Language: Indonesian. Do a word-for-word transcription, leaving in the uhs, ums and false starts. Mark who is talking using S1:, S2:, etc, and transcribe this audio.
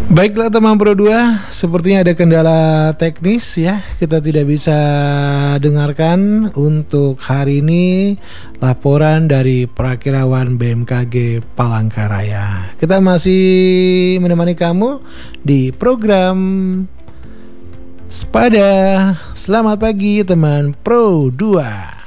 S1: Baiklah teman Pro dua, sepertinya ada kendala teknis ya. Kita tidak bisa dengarkan untuk hari ini laporan dari Prakirawan B M K G Palangkaraya. Kita masih menemani kamu di program Sepada. Selamat pagi teman Pro dua.